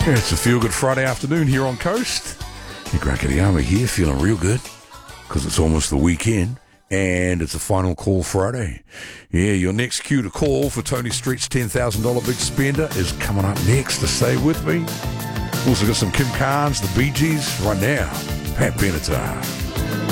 Yeah, it's a feel-good Friday afternoon here on Coast. Nick Rakadiyama here, feeling real good because it's almost the weekend and it's a final call Friday. Yeah, your next cue to call for Tony Street's $10,000 big spender is coming up next, to stay with me. Also got some Kim Carnes, the Bee Gees, right now, Pat Benatar.